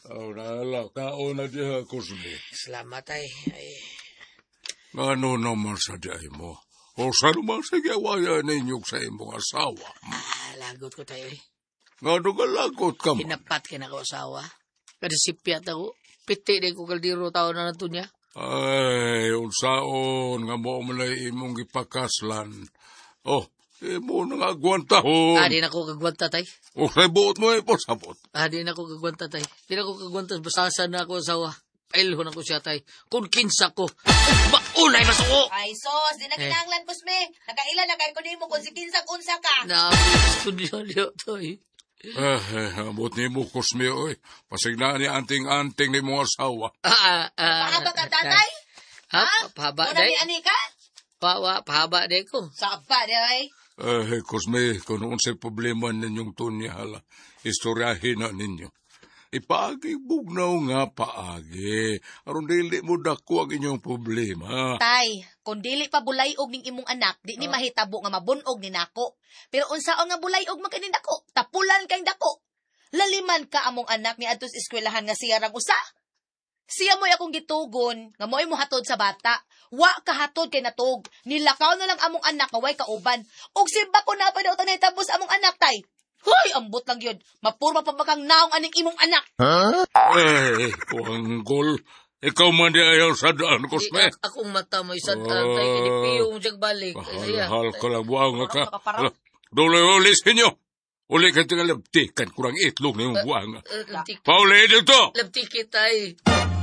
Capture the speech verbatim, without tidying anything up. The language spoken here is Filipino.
Oh, nala, kaon na diha, Kusme. Salamat ay. ay. Ano naman sa dihay mo? O sa naman sa gawaya ninyong sa imong asawa? Ah, lagot ko tayo eh. Nga nagalagot ka mo? Hinapat ka na ko asawa. Kada sipyat ako. Piti din ko kaldiro tao na nato niya. Ay, unsaon nga mo malay imong ipakaslan. Oh, imo na nga agwantahon. Ah, di na ko kagwanta tay. O sa buot mo ipasabot. Ah, di na ko kagwanta tay. Di na ko kagwanta. Basasan na ako asawa. Pailhon ako siya tay. Kung kinsa ko. Maunay masuko! Ay, sos, di na kinanglan, Kusme. Nakailan na kayo kunin mo kung si Kinsang unsa ka. Na, studio niyo tay. Eh, eh, abot ni mo, Kusme, oy. Pasigna ni anting-anting ni mong asawa. Ah, ah. Pahaba ka, tatay? Ha? Pahaba Muna day? ni ani ka? Pawa, pahaba day ko. Sapa, day. Eh, Kusme, kung noon sa problema ninyong tunya, hala, istoryahin na ninyo. Ipaagi bugnaw nga paagi. Aron dili mo dako ang inyong problema. Tay, kung dili pa bulayog ning imong anak, di ni mahitabo nga mabunog ni nako. Pero unsaon nga bulayog man kani dako? Tapulan kay dako. Laliman ka among anak ni adtos eskwelahan nga siya rang usa. Siya mo'y akong gitugon, nga mo'y muhatod sa bata. Wa kahatod kay natog. Nilakaw na lang among anak nga way kauban. Og simba ko na pa daw tanay tabos among anak, tay. Hoy, ambot lang yun. Mapurma pa bakang naong aning imong anak. Eh, kuanggol. Ikaw man di ayaw sa daan, Kusme. Di, akong mata mo isang tantay. Uh, Kinipiyong siyang balik. Mahal ka lang, buwang ka. Duli-uli sa inyo. Uli ka tingalabtikan, kurang itlog na yung buwang. Uh, Pauli dito! Labtikit ay.